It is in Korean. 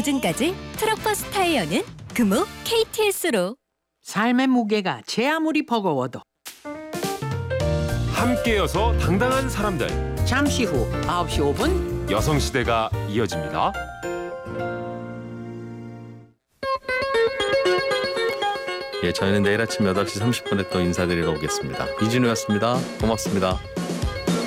보증까지 트럭버스 타이어는 금호 KTS로. 삶의 무게가 제 아무리 버거워도 함께여서 당당한 사람들. 잠시 후 9시 5분 여성시대가 이어집니다. 예, 저희는 내일 아침 8시 30분에 또 인사드리러 오겠습니다. 이진우였습니다. 고맙습니다.